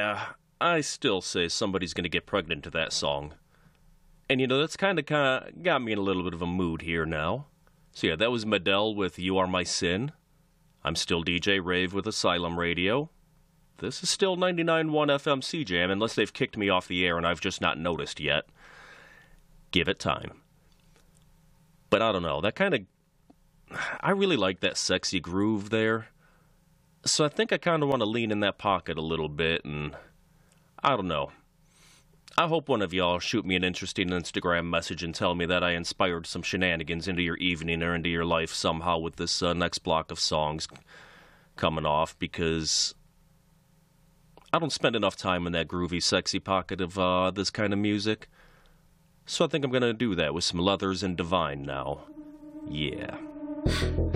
Yeah, I still say somebody's gonna get pregnant to that song. And that's kind of got me in a little bit of a mood here now. So yeah, that was Medell with You Are My Sin. I'm still DJ Rave with Asylum Radio. This is still 99.1 FM CJAM, unless they've kicked me off the air and I've just not noticed yet. Give it time. But I don't know, I really like that sexy groove there. So I think I kind of want to lean in that pocket a little bit, and I don't know. I hope one of y'all shoot me an interesting Instagram message and tell me that I inspired some shenanigans into your evening or into your life somehow with this next block of songs coming off, because I don't spend enough time in that groovy, sexy pocket of this kind of music. So I think I'm going to do that with some Leathers and Divine now. Yeah.